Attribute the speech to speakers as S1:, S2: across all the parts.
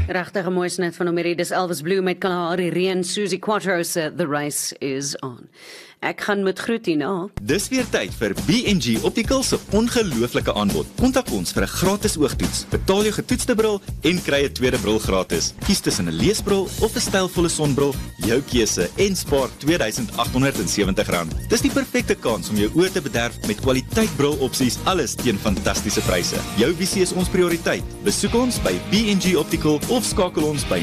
S1: Regtig 'n mooi snet van Omeri, dis Elvis Blue met Kalahari Reën, Susie Quattro se The Race is On. Ek gaan met groet hierna.
S2: Dis weer tyd vir B&G Optical se ongelooflike aanbod. Kontak ons vir 'n gratis oogtoets. Betaal jou getoetste bril en kry 'n tweede bril gratis. Kies tussen 'n leesbril of 'n stylvolle sonbril, jou keuse en spaar R2870. Dis die perfekte kans om jou oë te bederf met kwaliteit brilopsies, alles teen fantastiese pryse. Jou visie is ons prioriteit. Besoek ons by B&G Optical of skakel ons by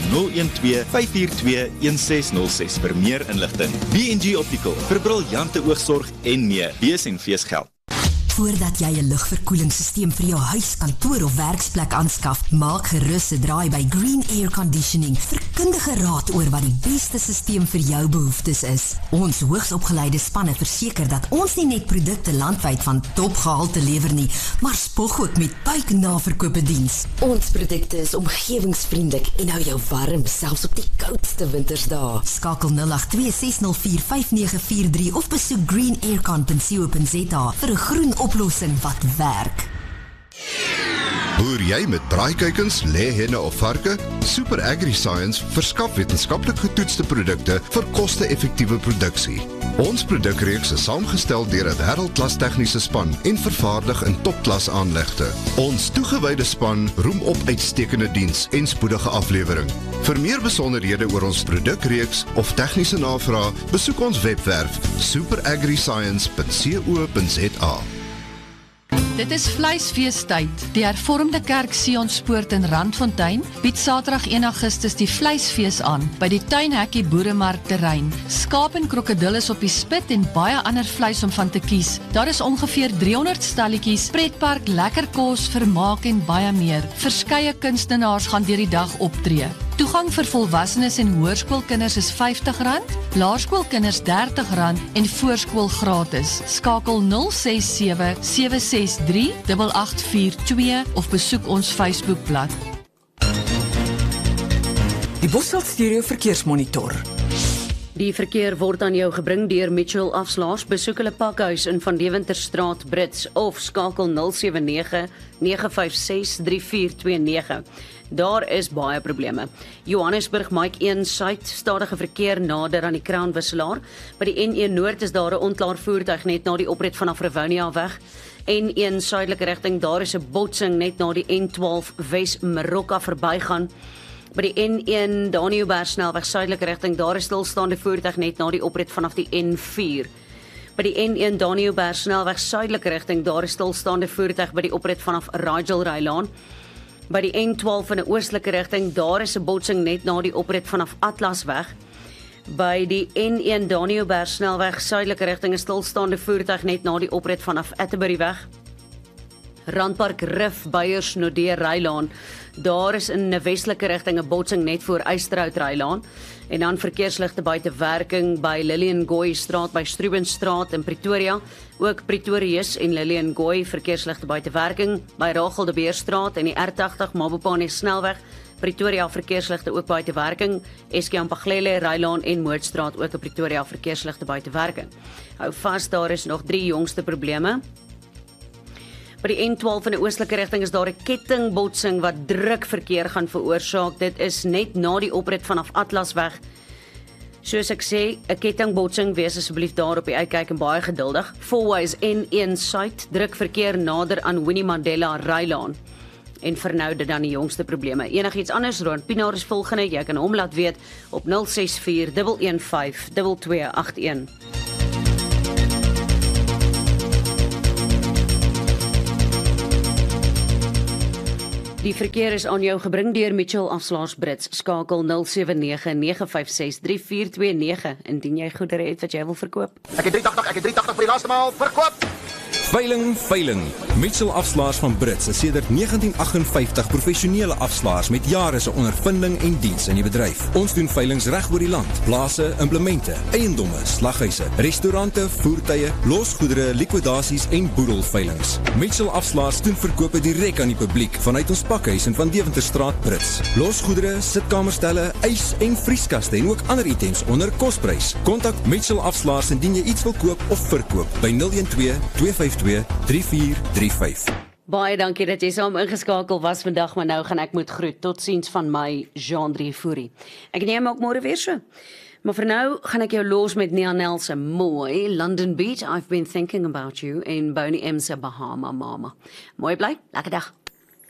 S2: 012-542-1606 vir meer inligting. B&G Optical, vir briljante oogsorg en meer. BSNV's geld.
S3: Voordat jy 'n lugverkoelingssysteem vir jou huis, kantoor of werksplek aanskaf, maak gerus 'n draai by Green Air Conditioning vir kundige raad oor wat die beste systeem vir jou behoeftes is. Ons hoogsopgeleide spanne verseker dat ons nie net produkte landwyd van topgehalte lewer nie, maar spog ook met buiknaverkope diens. Ons produkte is omgewingsvriendelik en hou jou warm, selfs op die koudste wintersdae. Skakel 082-604-5943 of besoek greenaircon.co.za vir 'n groen oplossing wat werk.
S4: Boer jy met braaikuikens, lêhenne of varke? Super AgriScience verskaf wetenskaplik getoetste produkte vir koste-effektiewe produksie. Ons produkreeks is saamgestel deur 'n wêreldklas tegniese span en vervaardig in topklas aanlegte. Ons toegewyde span roem op uitstekende diens en spoedige aflewering. Vir meer besonderhede oor ons produkreeks of tegniese navraag, besoek ons webwerf superagriscience.co.za.
S5: Dit is vleisfeestyd. Die hervormde kerk Sionspoort in Randfontein bied Saterdag 1 Augustus die vleisfees aan by die Tuinhekkie Boeremark terrein. Skaap en krokodilles op die spit en baie ander vleis om van te kies. Daar is ongeveer 300 stalletjies, pretpark, lekker kos, vermaak en baie meer. Verskeie kunstenaars gaan deur die dag optree. Toegang vir volwassenes en hoërskoolkinders is R50, laerskoolkinders R30 en voorskool gratis. Skakel 067-763-8842 of besoek ons Facebookblad.
S6: Die Bosveld Stereo Verkeersmonitor.
S1: Die verkeer word aan jou gebring deur Mitchell Afslaers. Besoek hulle pakhuis in Van Deventerstraat Brits of skakel 079-956-3429. Daar is baie probleme. Johannesburg Mike 1 Suid, stadige verkeer nader aan die Crown Wisselaar. By die N1 Noord is daar 'n onklaar voertuig net na die oprit vanaf Rivonia weg. N1 suidelike rigting, daar is 'n botsing net na die N12 Wes Marokka verbygaan. By die N1 Daniëlberg snelweg suidelike rigting, daar is stilstaande voertuig net na die oprit vanaf die N4. By die N1 Daniëlberg snelweg suidelike rigting, daar is stilstaande voertuig by die oprit vanaf Rigel Rylaan. By die N12 in 'n oostelike rigting, daar is 'n botsing net na die oprit vanaf Atlasweg. By die N1 Daniëlberg snelweg suidelike rigting, 'n stilstaande voertuig net na die oprit vanaf Atterburyweg. Randpark Rif Beyers Nodeer Rylaan. Daar is in 'n westelike rigting 'n botsing net voor Eysterhout Rylaan. En dan verkeersligte buite werking by Lillian Goy straat by Strubenstraat in Pretoria. Ook Pretorius en Lillian Goy verkeersligte buite werking by Rachel de Beerstraat en die R80 Mabopane snelweg. Pretoria verkeersligte ook buite werking. Eskiampaglele Rylaan en Moordstraat ook in Pretoria verkeersligte buite werking. Hou vas, daar is nog 3 jongste probleme. By die N12 in die oostelike rigting is daar 'n kettingbotsing wat druk verkeer gaan veroorsaak. Dit is net na die oprit vanaf Atlasweg. Soos ek sê, 'n kettingbotsing, wees asseblief daar op die uitkyk en baie geduldig. Fourways N1 Suid, druk verkeer nader aan Winnie Mandela Rylaan. En vir nou dit dan die jongste probleme. Enigiets anders rond Pienaar is volgende, jy kan hom laat weet op 064-115-2281. Die verkeer is aan jou gebring deur Mitchell Afslaers Brits. Skakel 079-956-3429 indien jy goedere het wat jy wil verkoop.
S7: Ek het 380 vir die laaste maal verkoop.
S8: Veiling. Mitchell Afslaers van Brits is sedert 1958 professionele afslaers met jare se ondervinding en diens in die bedryf. Ons doen veilings reg oor die land. Plase, implemente, eiendomme, slaghuise, restaurante, voertuie, losgoedere, likwidasies en boedelveilings. Mitchell Afslaers doen verkope direk aan die publiek vanuit ons pakhuis in Van Deventerstraat Brits. Losgoedere, sitkamerstelle, ys en vrieskaste en ook ander items onder kosprys. Kontak Mitchell Afslaers indien jy iets wil koop of verkoop by 012 252 3435.
S1: Baie dankie dat jy saam ingeskakel was vandag, maar nou gaan ek moet groet. Totsiens van my, Jean-Drie Fourie. Ek neem ook môre weer so. Maar vir nou gaan ek jou los met Neanel se mooi London Beat, I've been thinking about you, en Boney M se Bahama Mama. Mooi bly, lekker dag.